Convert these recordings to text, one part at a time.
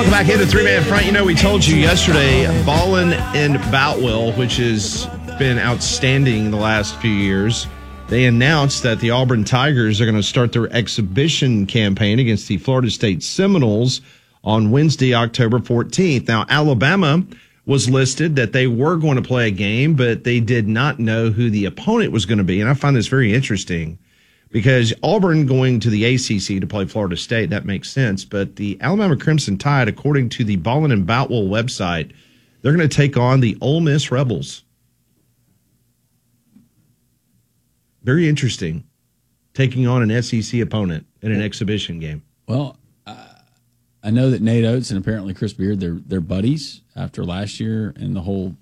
Welcome back into Three-Man Front. You know, we told you yesterday, Ballin and Boutwell, which has been outstanding the last few years, they announced that the Auburn Tigers are going to start their exhibition campaign against the Florida State Seminoles on Wednesday, October 14th. Now, Alabama was listed that they were going to play a game, but they did not know who the opponent was going to be. And I find this very interesting because Auburn going to the ACC to play Florida State, that makes sense. But the Alabama Crimson Tide, according to the Ballin and Boutwell website, they're going to take on the Ole Miss Rebels. Very interesting, taking on an SEC opponent in an exhibition game. Well, I know that Nate Oates and apparently Chris Beard, they're buddies after last year and the whole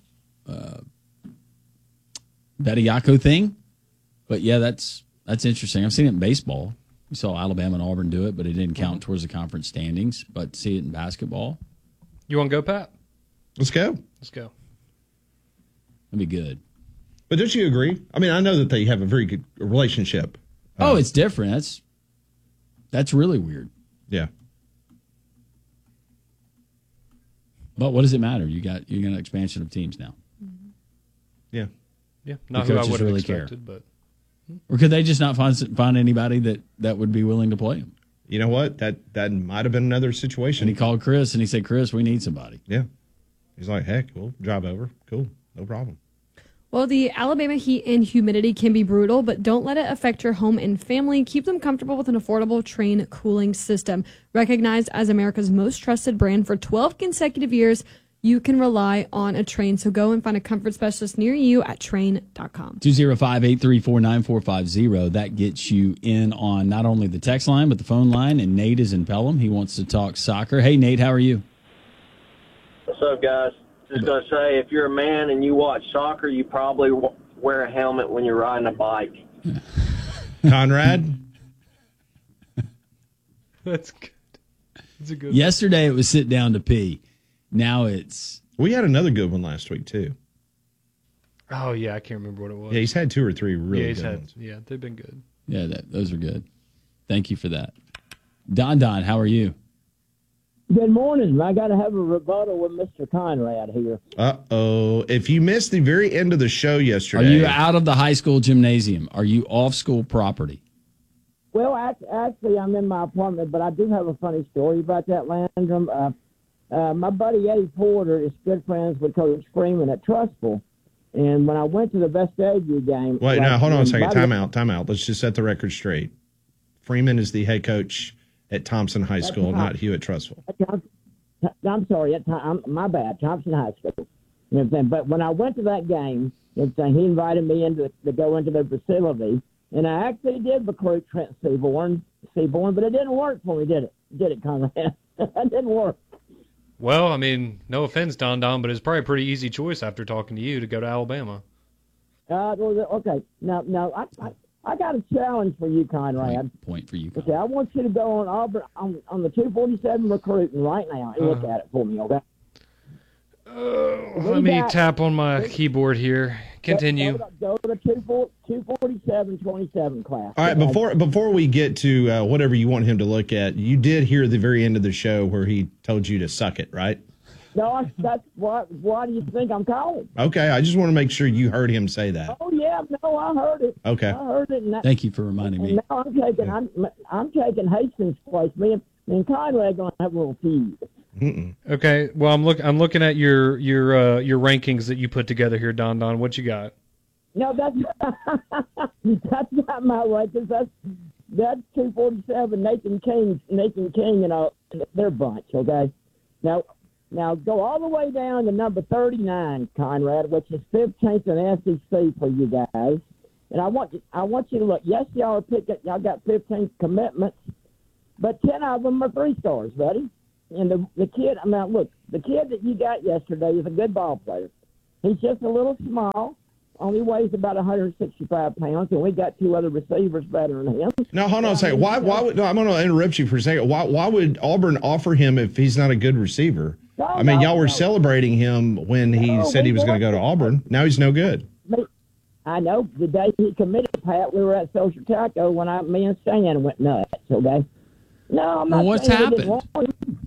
Betty Yako thing. But, yeah, that's interesting. I've seen it in baseball. We saw Alabama and Auburn do it, but it didn't count towards the conference standings. But to see it in basketball. You want to go, Pat? Let's go. Let's go. That'd be good. But don't you agree? I mean, I know that they have a very good relationship. It's different. That's really weird. Yeah. But what does it matter? You got an expansion of teams now. Yeah. Yeah. Not who I would have really expected, but. Or could they just not find anybody that would be willing to play him? You know what? That might have been another situation. And he called Chris and he said, Chris, we need somebody. Yeah. He's like, heck, we'll drive over. Cool. No problem. Well, the Alabama heat and humidity can be brutal, but don't let it affect your home and family. Keep them comfortable with an affordable Trane cooling system. Recognized as America's most trusted brand for 12 consecutive years, you can rely on a Trane. So go and find a comfort specialist near you at Trane.com. 205-834-9450. That gets you in on not only the text line, but the phone line. And Nate is in Pelham. He wants to talk soccer. Hey, Nate, how are you? What's up, guys? Just going to say, if you're a man and you watch soccer, you probably wear a helmet when you're riding a bike. Conrad? That's good. That's a good Yesterday it was sit down to pee. Now it's... We had another good one last week, too. Oh, yeah, I can't remember what it was. Yeah, he's had two or three really good ones. Yeah, they've been good. Yeah, those are good. Thank you for that. Don, how are you? Good morning. I got to have a rebuttal with Mr. Conrad here. Uh-oh. If you missed the very end of the show yesterday... Are you out of the high school gymnasium? Are you off school property? Well, actually, I'm in my apartment, but I do have a funny story about that, Landrum. My buddy Eddie Porter is good friends with Coach Freeman at Trustful. And when I went to the Vestavia game... Wait, now, hold on a second. Time out. Let's just set the record straight. Freeman is the head coach at Thompson High School, not Hewitt Trustful. I'm sorry. My bad. Thompson High School. You know what I'm saying? But when I went to that game, he invited me to go into their facility. And I actually did recruit Trent Seaborn, but it didn't work for me, did it? Did it, Conrad? It didn't work. Well, I mean, no offense, Don, but it's probably a pretty easy choice after talking to you to go to Alabama. Okay. Now, I got a challenge for you, Conrad. Point for you, Conrad. Okay, I want you to go on Auburn on the 247 recruiting right now and look at it for me, okay? Let me tap on my keyboard here. Continue. Go to 247-27 class. All right, before we get to whatever you want him to look at, you did hear the very end of the show where he told you to suck it, right? No, that's why do you think I'm calling? Okay, I just want to make sure you heard him say that. Oh yeah, no, I heard it. Okay, I heard it. Thank you for reminding me. Now I'm taking Hastings' place. Me and Conrad gonna have a little feud. Okay, well I'm looking at your rankings that you put together here, Don. What you got? No, that's not my rankings. That's 247. Nathan King, and their bunch. Okay, now go all the way down to number 39, Conrad, which is 15th in SEC for you guys. And I want you to look. Yes, y'all got 15 commitments, but 10 of them are 3-stars, buddy. And the kid that you got yesterday is a good ball player. He's just a little small, only weighs about 165 pounds, and we got 2 other receivers better than him. Now, hold on a second. Why would I'm going to interrupt you for a second. Why would Auburn offer him if he's not a good receiver? Y'all were celebrating him when he said he was going to go to Auburn. Now he's no good. I know. The day he committed, Pat, we were at Social Taco when me and Stan went nuts, okay? No, I'm not. Well, what's happened?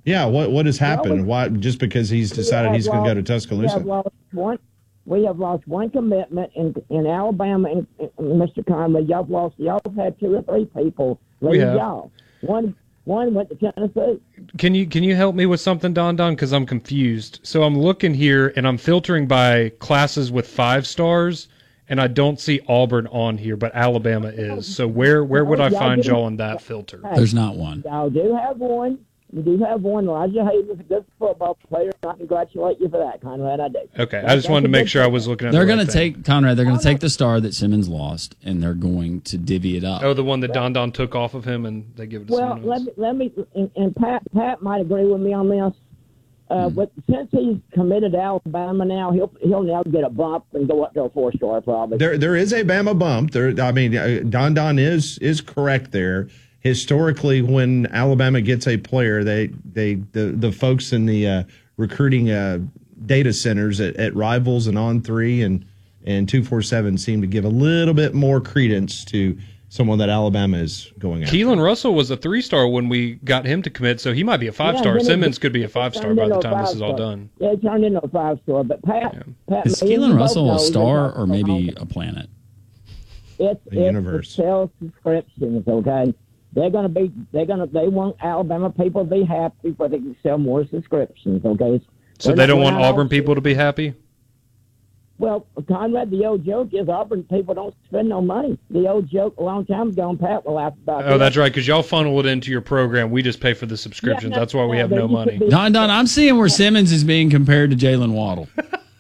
Yeah, what has happened? Why? Just because he's decided he's going to go to Tuscaloosa? We have lost one commitment in Alabama, and Mr. Conley, y'all have had 2 or 3 people leave y'all. One went to Tennessee. Can you help me with something, Don? Because I'm confused. So I'm looking here, and I'm filtering by classes with 5 stars, and I don't see Auburn on here, but Alabama is. So where would I find y'all in that filter? There's not one. Y'all do have one. You do have one. Elijah Hayes is a good football player. I congratulate you for that, Conrad. I do. Okay, I just wanted to make sure I was looking at They're going to take, Conrad, they're going to take the star that Simmons lost, and they're going to divvy it up. Oh, the one that Don took off of him, and they give it to someone else. let me and Pat might agree with me on this. But since he's committed to Alabama now, he'll now get a bump and go up to a 4-star probably. There is a Bama bump. Don is correct there. Historically, when Alabama gets a player, the folks in the recruiting data centers at Rivals and On3 and 247 seem to give a little bit more credence to someone that Alabama is going after. Keelan Russell was a 3-star when we got him to commit, so he might be a 5-star. Simmons could be a 5-star by the time this is all done. Yeah, he turned into a 5-star. But Pat is Keelan Russell a star or maybe a planet? It's a universe. Sell subscriptions, okay? They want Alabama people to be happy, but they can sell more subscriptions, okay? So they don't want Auburn people to be happy? Well, Conrad, the old joke is Auburn people don't spend no money. The old joke a long time ago, and Pat will laugh about Oh, that's right, because y'all funnel it into your program. We just pay for the subscriptions. That's why we have no money. Don, I'm seeing where Simmons is being compared to Jalen Waddle.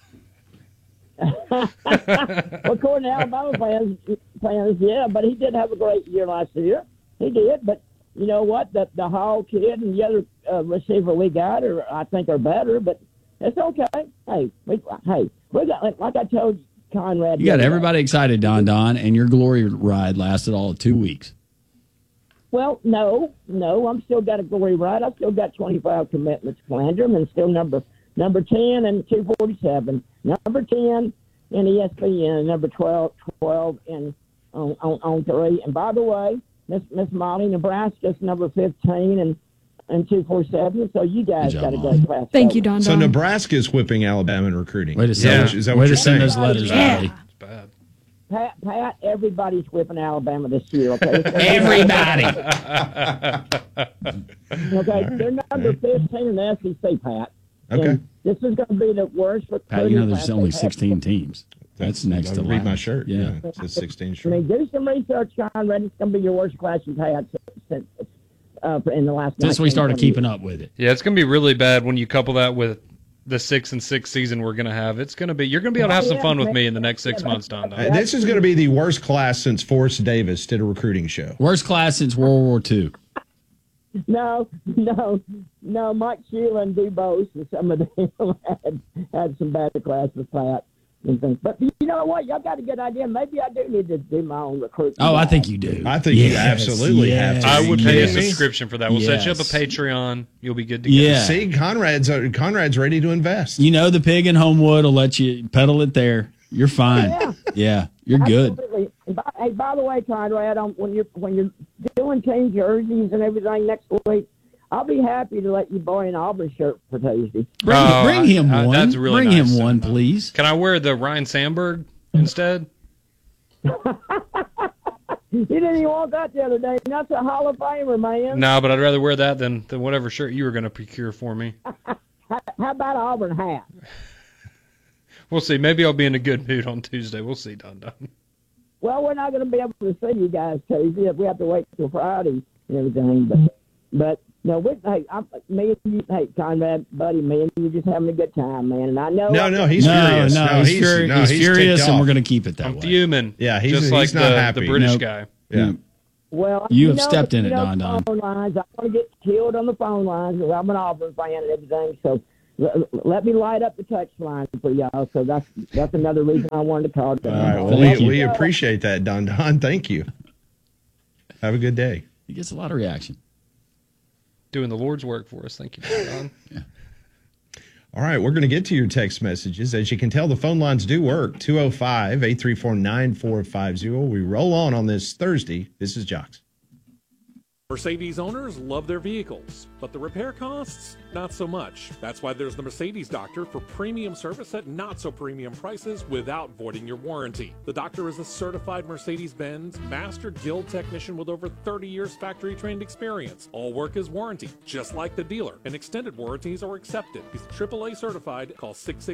Well, according to Alabama fans, yeah, but he did have a great year last year. He did, but you know what? The Hall kid and the other receiver we got I think are better, but it's okay. Hey, we got, like I told Conrad. You got everybody excited, Don, and your glory ride lasted all of 2 weeks. Well, no, I'm still got a glory ride. I've still got 25 commitments planned, and still number 10 and 247, number 10 in ESPN, number 12 in on 3. And by the way, Miss Molly, Nebraska's number 15 and 247. So you guys got a great class. Thank you, Don. So Nebraska is whipping Alabama in recruiting. Way to send, Is that what you're send saying? those letters, buddy. It's bad. Pat, everybody's whipping Alabama this year, okay? Everybody. Okay, they're number 15 in the SEC, Pat. Okay. And this is going to be the worst. Pat, there's only 16 teams. That's next to read last. my shirt. Yeah. It says 16 I shirt. mean, do some research, Conrad. It's going to be your worst class you've had since in the last. Since we started 19 keeping years. up with it. Yeah, it's going to be really bad when you couple that with the 6-6 season we're going to have. It's going to be. You're going to be able to have some fun with me in the next 6 months, Don. This is going to be the worst class since Forrest Davis did a recruiting show. Worst class since World War II. No. Mike Sheila and DuBose and some of them had some bad classes, Pat. And things. But you know what? Y'all got a good idea. Maybe I do need to do my own recruiting. Oh, I think you do. I think you absolutely have to. I would pay a Yes. subscription for that. We'll set you up a Yes. Patreon. You'll be good to go. Yeah. See, Conrad's ready to invest. You know the pig in Homewood will let you pedal it there. You're fine. Yeah, you're good. Absolutely. And by the way, Conrad, when you're doing team jerseys and everything next week, I'll be happy to let you buy an Auburn shirt for Tuesday. Bring him one. That's really Bring nice. him one, please. Can I wear the Ryan Sandberg instead? You didn't even want that the other day. That's a Hall of Famer, man. No, but I'd rather wear that than whatever shirt you were going to procure for me. How about an Auburn hat? We'll see. Maybe I'll be in a good mood on Tuesday. We'll see, Don. Well, we're not going to be able to see you guys Tuesday. We have to wait till Friday and everything. But no, me and you, Conrad, buddy, me and you just having a good time, man. And I know. No, he's furious. He's furious, ticked and off. we're going to keep it that I'm way. fuming. Yeah, just he's like not happy. the British Nope. guy. Yeah. Well, You have stepped in it, Don. Phone lines. I want to get killed on the phone lines. I'm an Auburn fan and everything. So let me light up the touch line for y'all. So that's another reason I wanted to call. All right. Well, Thank you. we appreciate that, Don. Thank you. Have a good day. He gets a lot of reaction. Doing the Lord's work for us. Thank you, Don. All right, we're going to get to your text messages. As you can tell, the phone lines do work. 205-834-9450. We roll on this Thursday. This is Jocks. Mercedes owners love their vehicles, but the repair costs, not so much. That's why there's the Mercedes Doctor for premium service at not so premium prices without voiding your warranty. The Doctor is a certified Mercedes-Benz Master Guild technician with over 30 years factory trained experience. All work is warranty, just like the dealer, and extended warranties are accepted. He's AAA certified. Call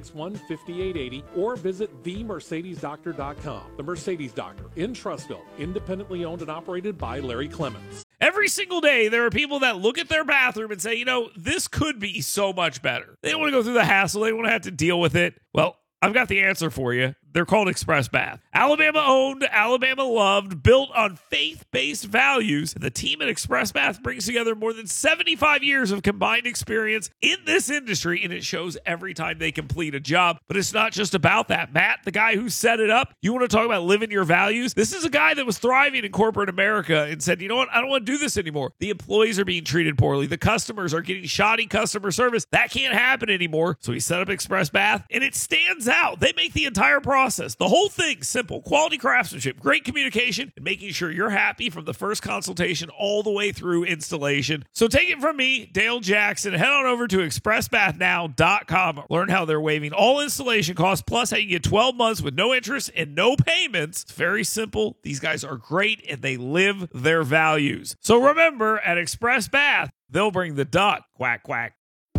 661-5880 or visit themercedesdoctor.com. The Mercedes Doctor in Trussville, independently owned and operated by Larry Clemens. Every single day, there are people that look at their bathroom and say, this could be so much better. They don't want to go through the hassle. They don't want to have to deal with it. Well, I've got the answer for you. They're called Express Bath. Alabama owned, Alabama loved, built on faith-based values. The team at Express Bath brings together more than 75 years of combined experience in this industry, and it shows every time they complete a job. But it's not just about that. Matt, the guy who set it up, you want to talk about living your values? This is a guy that was thriving in corporate America and said, you know what? I don't want to do this anymore. The employees are being treated poorly. The customers are getting shoddy customer service. That can't happen anymore. So he set up Express Bath, and it stands out. They make the entire process, the whole thing, simple. Quality craftsmanship, great communication, and making sure you're happy from the first consultation all the way through installation. So take it from me, Dale Jackson. Head on over to expressbathnow.com. Learn how they're waiving all installation costs, plus how you get 12 months with no interest and no payments. It's very simple. These guys are great, and they live their values. So remember, at Express Bath, they'll bring the duck. Quack, quack.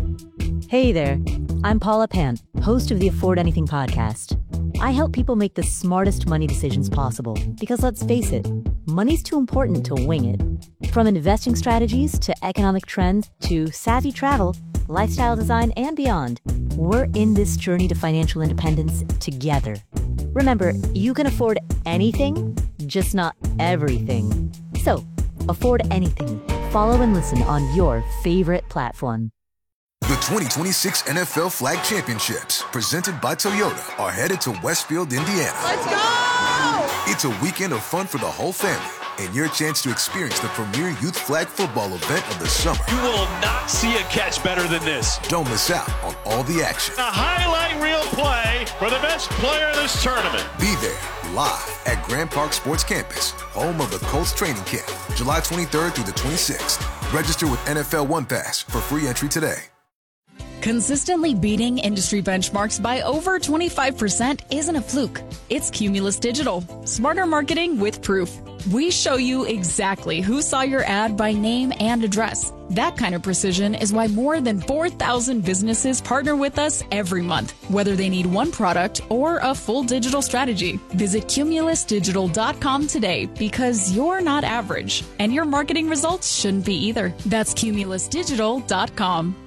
Hey there. I'm Paula Pant, host of the Afford Anything podcast. I help people make the smartest money decisions possible because, let's face it, money's too important to wing it. From investing strategies to economic trends to savvy travel, lifestyle design, and beyond, we're in this journey to financial independence together. Remember, you can afford anything, just not everything. So, afford anything. Follow and listen on your favorite platform. The 2026 NFL Flag Championships, presented by Toyota, are headed to Westfield, Indiana. Let's go! It's a weekend of fun for the whole family and your chance to experience the premier youth flag football event of the summer. You will not see a catch better than this. Don't miss out on all the action. A highlight reel play for the best player in this tournament. Be there live at Grand Park Sports Campus, home of the Colts training camp, July 23rd through the 26th. Register with NFL One Pass for free entry today. Consistently beating industry benchmarks by over 25% isn't a fluke. It's Cumulus Digital. Smarter marketing with proof. We show you exactly who saw your ad by name and address. That kind of precision is why more than 4,000 businesses partner with us every month, whether they need one product or a full digital strategy. Visit cumulusdigital.com today because you're not average, and your marketing results shouldn't be either. That's cumulusdigital.com.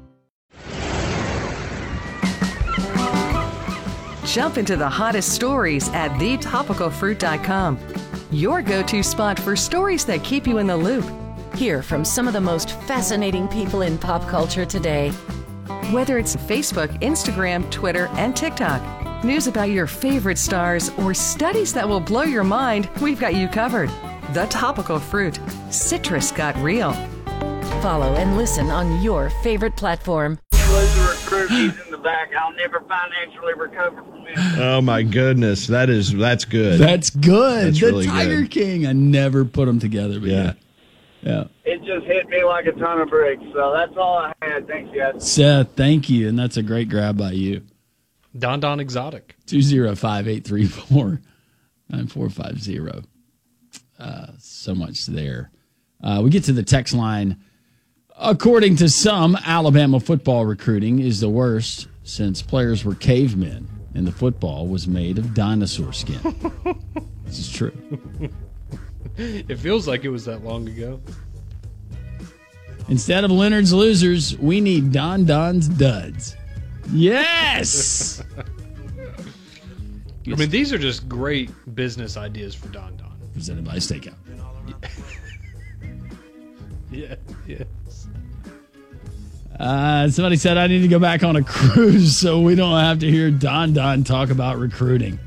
Jump into the hottest stories at thetopicalfruit.com. Your go-to spot for stories that keep you in the loop. Hear from some of the most fascinating people in pop culture today. Whether it's Facebook, Instagram, Twitter, and TikTok, news about your favorite stars, or studies that will blow your mind, we've got you covered. The Topical Fruit. Citrus got real. Follow and listen on your favorite platform. He's in the back. I'll never financially recover from this. Oh my goodness, that's good. That's good. That's the really Tiger good. King. I never put them together, but yeah. It just hit me like a ton of bricks. So that's all I had. Thanks, guys. Seth, thank you, and that's a great grab by you. Don Exotic. 205-834-9450. So much there. We get to the text line. According to some, Alabama football recruiting is the worst since players were cavemen and the football was made of dinosaur skin. This is true. It feels like it was that long ago. Instead of Leonard's losers, we need Don's duds. Yes! I mean, these are just great business ideas for Don. Presented by Stakeout. Yeah, yes. Somebody said I need to go back on a cruise so we don't have to hear Don talk about recruiting.